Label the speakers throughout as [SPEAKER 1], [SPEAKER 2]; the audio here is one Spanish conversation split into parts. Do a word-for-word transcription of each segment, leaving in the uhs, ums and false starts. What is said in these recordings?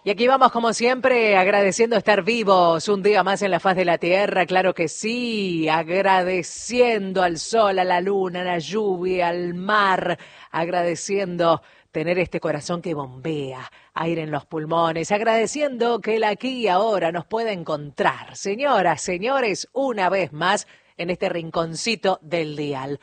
[SPEAKER 1] Y aquí vamos como siempre agradeciendo estar vivos un día más en la faz de la tierra, claro que sí, agradeciendo al sol, a la luna, a la lluvia, al mar, agradeciendo tener este corazón que bombea, aire en los pulmones, agradeciendo que el aquí y ahora nos pueda encontrar. Señoras, señores, una vez más en este rinconcito del dial.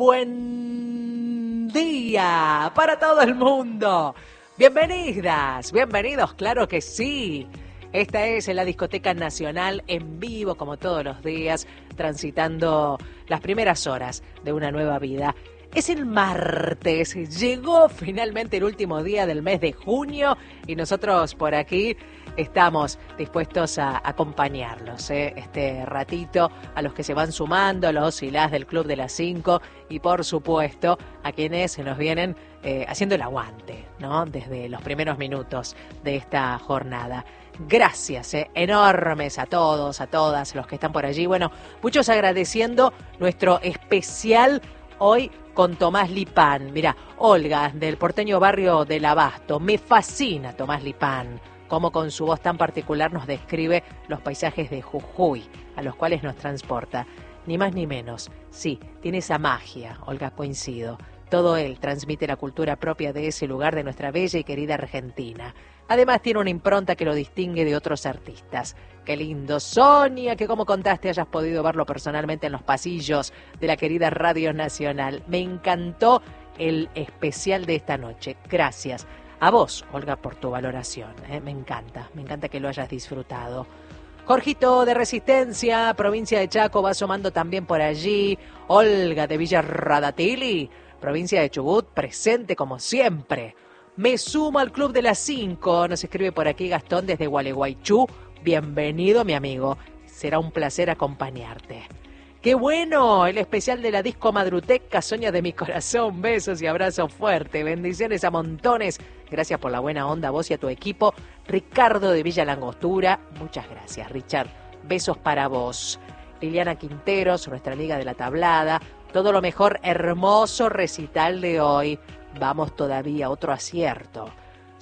[SPEAKER 1] Buen día para todo el mundo. Bienvenidas, bienvenidos, claro que sí. Esta es la Discoteca Nacional en vivo, como todos los días, transitando las primeras horas de una nueva vida. Es el martes, llegó finalmente el último día del mes de junio y nosotros por aquí estamos dispuestos a acompañarlos, ¿eh? este ratito, a los que se van sumando, a los y las del Club de las Cinco y por supuesto a quienes nos vienen eh, haciendo el aguante, ¿no? Desde los primeros minutos de esta jornada. Gracias, eh, enormes a todos, a todas los que están por allí. Bueno, muchos agradeciendo nuestro especial hoy con Tomás Lipán. Mira, Olga, del porteño barrio del Abasto. Me fascina Tomás Lipán, cómo con su voz tan particular nos describe los paisajes de Jujuy, a los cuales nos transporta. Ni más ni menos. Sí, tiene esa magia, Olga, coincido. Todo él transmite la cultura propia de ese lugar de nuestra bella y querida Argentina. Además tiene una impronta que lo distingue de otros artistas. Qué lindo, Sonia, que como contaste hayas podido verlo personalmente en los pasillos de la querida Radio Nacional. Me encantó el especial de esta noche. Gracias. A vos, Olga, por tu valoración. ¿eh? Me encanta, me encanta que lo hayas disfrutado. Jorgito de Resistencia, provincia de Chaco, va asomando también por allí. Olga de Villa Radatili, provincia de Chubut, presente como siempre. Me sumo al Club de las Cinco, nos escribe por aquí Gastón desde Gualeguaychú. Bienvenido, mi amigo. Será un placer acompañarte. ¡Qué bueno! El especial de la disco Madruteca, Sonia de mi corazón. Besos y abrazos fuertes. Bendiciones a montones. Gracias por la buena onda a vos y a tu equipo. Ricardo de Villa Langostura. Muchas gracias, Richard. Besos para vos. Liliana Quinteros, nuestra amiga de la tablada. Todo lo mejor, hermoso recital de hoy. Vamos todavía, otro acierto.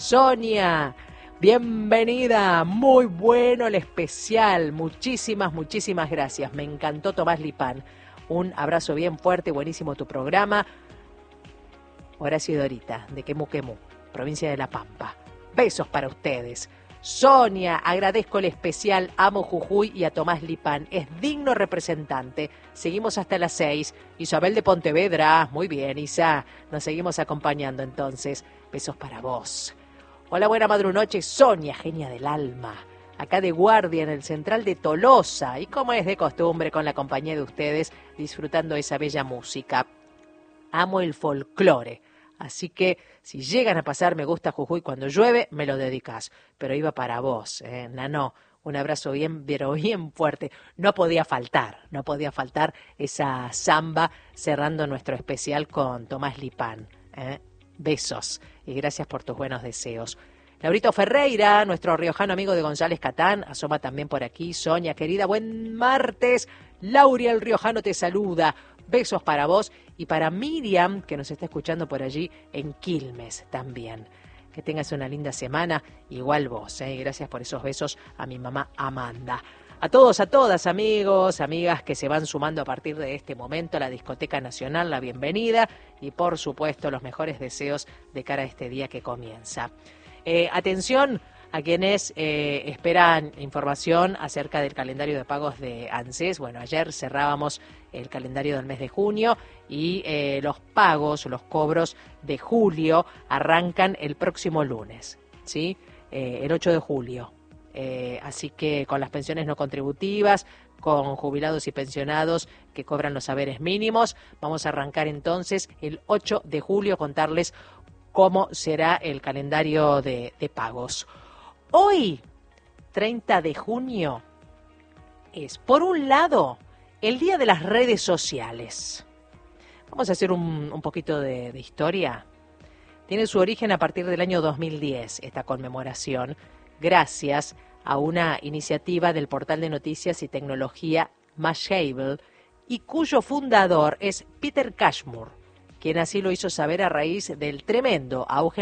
[SPEAKER 1] Sonia, bienvenida. Muy bueno el especial. Muchísimas, muchísimas gracias. Me encantó Tomás Lipán. Un abrazo bien fuerte, buenísimo tu programa. Horacio Dorita, de Quemú Quemú, provincia de La Pampa. Besos para ustedes. Sonia, agradezco el especial, amo Jujuy y a Tomás Lipán, es digno representante. Seguimos hasta las seis. Isabel de Pontevedra, muy bien, Isa, nos seguimos acompañando entonces. Besos para vos. Hola, buena madrunoche, Sonia, genia del alma. Acá de guardia en el central de Tolosa, y como es de costumbre con la compañía de ustedes, disfrutando esa bella música. Amo el folclore. Así que si llegan a pasar Me Gusta Jujuy cuando llueve, me lo dedicas. Pero iba para vos, ¿eh? Nano, un abrazo bien, pero bien fuerte. No podía faltar, no podía faltar esa samba cerrando nuestro especial con Tomás Lipán. ¿eh? Besos y gracias por tus buenos deseos. Laurito Ferreira, nuestro riojano amigo de González Catán, asoma también por aquí. Sonia, querida, buen martes. Lauri, el riojano, te saluda. Besos para vos y para Miriam, que nos está escuchando por allí en Quilmes también. Que tengas una linda semana, igual vos, ¿eh? Gracias por esos besos a mi mamá Amanda. A todos, a todas, amigos, amigas que se van sumando a partir de este momento a la Discoteca Nacional, la bienvenida y por supuesto los mejores deseos de cara a este día que comienza. Eh, atención a quienes eh, esperan información acerca del calendario de pagos de ANSES. Bueno, ayer cerrábamos el calendario del mes de junio y eh, los pagos, los cobros de julio arrancan el próximo lunes, ¿sí? Eh, el ocho de julio. Eh, así que con las pensiones no contributivas, con jubilados y pensionados que cobran los haberes mínimos, vamos a arrancar entonces el ocho de julio a contarles cómo será el calendario de, de pagos. Hoy, treinta de junio, es, por un lado, el Día de las Redes Sociales. Vamos a hacer un, un poquito de, de historia. Tiene su origen a partir del año dos mil diez, esta conmemoración, gracias a una iniciativa del portal de noticias y tecnología Mashable, y cuyo fundador es Peter Cashmore, quien así lo hizo saber a raíz del tremendo auge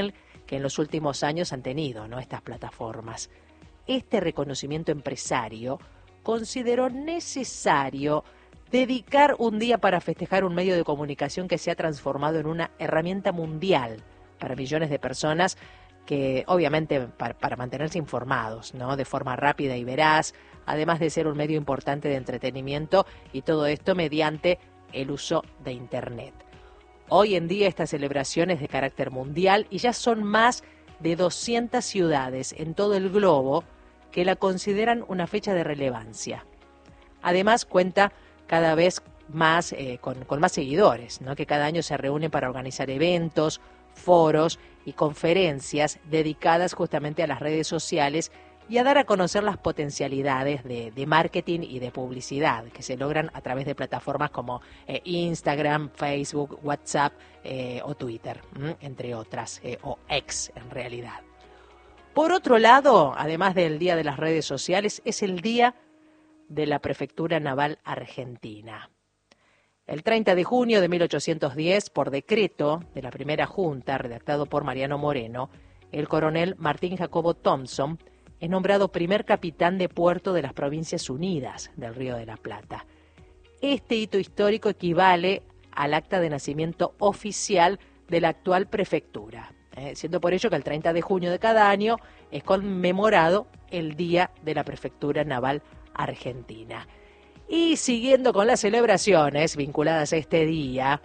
[SPEAKER 1] que en los últimos años han tenido, ¿no?, estas plataformas. Este reconocimiento empresario consideró necesario dedicar un día para festejar un medio de comunicación que se ha transformado en una herramienta mundial para millones de personas que, obviamente, para, para mantenerse informados, ¿no?, de forma rápida y veraz, además de ser un medio importante de entretenimiento, y todo esto mediante el uso de Internet. Hoy en día esta celebración es de carácter mundial y ya son más de doscientas ciudades en todo el globo que la consideran una fecha de relevancia. Además cuenta cada vez más eh, con, con más seguidores, ¿no?, que cada año se reúnen para organizar eventos, foros y conferencias dedicadas justamente a las redes sociales y a dar a conocer las potencialidades de, de marketing y de publicidad que se logran a través de plataformas como eh, Instagram, Facebook, WhatsApp eh, o Twitter, ¿m? entre otras, eh, o X en realidad. Por otro lado, además del Día de las Redes Sociales, es el Día de la Prefectura Naval Argentina. El treinta de junio de mil ochocientos diez, por decreto de la primera junta, redactado por Mariano Moreno, el coronel Martín Jacobo Thompson es nombrado primer capitán de puerto de las Provincias Unidas del Río de la Plata. Este hito histórico equivale al acta de nacimiento oficial de la actual prefectura, eh, siendo por ello que el treinta de junio de cada año es conmemorado el Día de la Prefectura Naval Argentina. Y siguiendo con las celebraciones vinculadas a este día,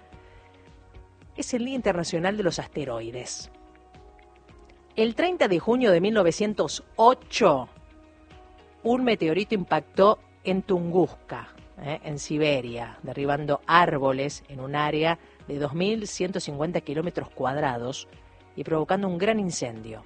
[SPEAKER 1] es el Día Internacional de los Asteroides. El treinta de junio de mil novecientos ocho, un meteorito impactó en Tunguska, eh, en Siberia, derribando árboles en un área de dos mil ciento cincuenta kilómetros cuadrados y provocando un gran incendio.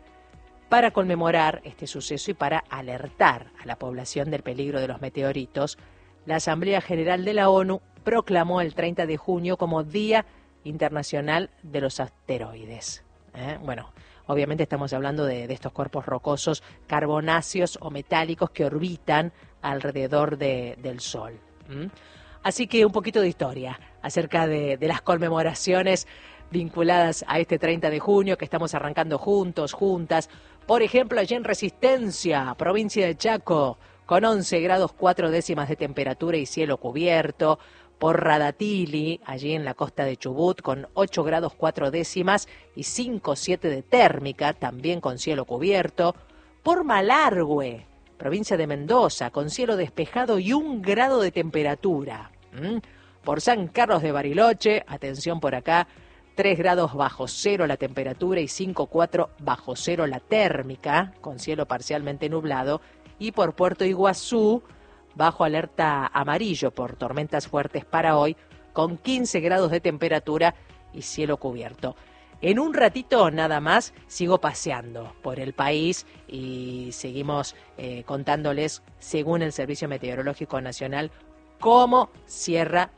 [SPEAKER 1] Para conmemorar este suceso y para alertar a la población del peligro de los meteoritos, la Asamblea General de la ONU proclamó el treinta de junio como Día Internacional de los Asteroides. ¿Eh? Bueno, obviamente estamos hablando de, de estos cuerpos rocosos carbonáceos o metálicos que orbitan alrededor de, del Sol. ¿Mm? Así que un poquito de historia acerca de, de las conmemoraciones vinculadas a este treinta de junio que estamos arrancando juntos, juntas. Por ejemplo, allí en Resistencia, provincia de Chaco, con once grados cuatro décimas de temperatura y cielo cubierto. Por Radatili, allí en la costa de Chubut, con ocho grados cuatro décimas y cinco coma siete de térmica, también con cielo cubierto. Por Malargüe, provincia de Mendoza, con cielo despejado y un grado de temperatura. ¿Mm? Por San Carlos de Bariloche, atención por acá, tres grados bajo cero la temperatura y cinco coma cuatro bajo cero la térmica, con cielo parcialmente nublado. Y por Puerto Iguazú, bajo alerta amarillo por tormentas fuertes para hoy, con quince grados de temperatura y cielo cubierto. En un ratito nada más sigo paseando por el país y seguimos eh, contándoles, según el Servicio Meteorológico Nacional, cómo cierra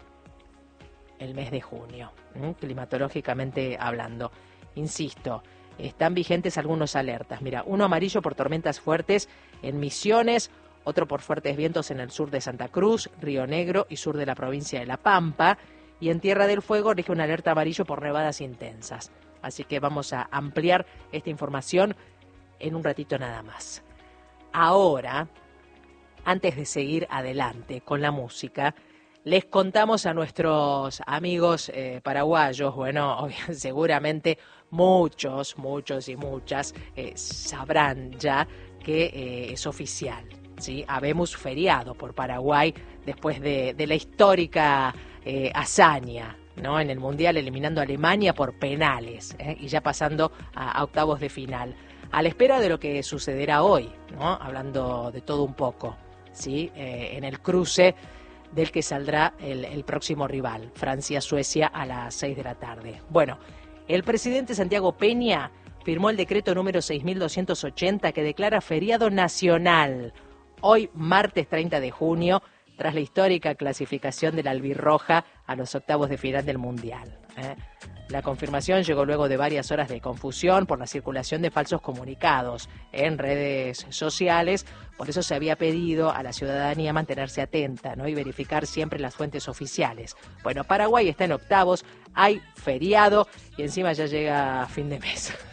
[SPEAKER 1] el mes de junio, ¿eh? climatológicamente hablando. Insisto, están vigentes algunos alertas. Mira, uno amarillo por tormentas fuertes en Misiones, otro por fuertes vientos en el sur de Santa Cruz, Río Negro y sur de la provincia de La Pampa. Y en Tierra del Fuego rige un alerta amarillo por nevadas intensas. Así que vamos a ampliar esta información en un ratito nada más. Ahora, antes de seguir adelante con la música, les contamos a nuestros amigos eh, paraguayos, bueno, seguramente muchos, muchos y muchas eh, sabrán ya que eh, es oficial. ¿Sí? Habemos feriado por Paraguay después de, de la histórica eh, hazaña, ¿no?, en el Mundial, eliminando a Alemania por penales, ¿eh? y ya pasando a, a octavos de final, a la espera de lo que sucederá hoy, ¿no?, hablando de todo un poco, ¿sí? eh, en el cruce del que saldrá el, el próximo rival, Francia-Suecia, a las seis de la tarde. Bueno, el presidente Santiago Peña firmó el decreto número seis mil doscientos ochenta que declara feriado nacional hoy, martes treinta de junio, tras la histórica clasificación de la albirroja a los octavos de final del Mundial. ¿eh? La confirmación llegó luego de varias horas de confusión por la circulación de falsos comunicados en redes sociales. Por eso se había pedido a la ciudadanía mantenerse atenta, ¿no?, y verificar siempre las fuentes oficiales. Bueno, Paraguay está en octavos, hay feriado y encima ya llega fin de mes.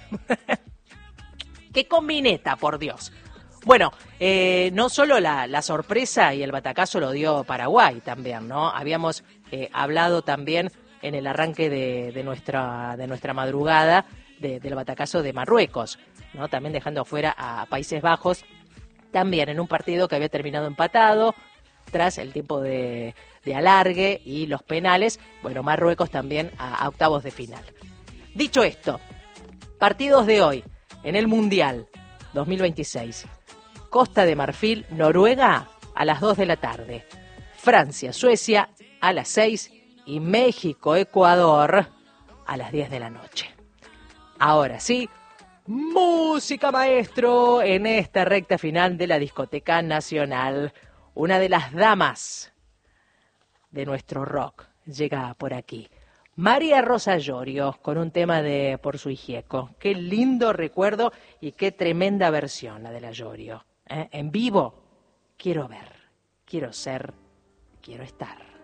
[SPEAKER 1] ¡Qué combineta, por Dios! Bueno, eh, no solo la, la sorpresa y el batacazo lo dio Paraguay también, ¿no? Habíamos eh, hablado también en el arranque de, de, nuestra, de nuestra madrugada de, del batacazo de Marruecos, ¿no? También dejando afuera a Países Bajos, también en un partido que había terminado empatado tras el tiempo de, de alargue y los penales. Bueno, Marruecos también a, a octavos de final. Dicho esto, partidos de hoy en el Mundial dos mil veintiséis. Costa de Marfil, Noruega a las dos de la tarde. Francia, Suecia a las seis y México, Ecuador a las diez de la noche. Ahora sí, música, maestro, en esta recta final de la Discoteca Nacional. Una de las damas de nuestro rock llega por aquí. María Rosa Llorio, con un tema de Por su Hijieco. Qué lindo recuerdo y qué tremenda versión la de la Llorio. ¿Eh? En vivo, quiero ver, quiero ser, quiero estar.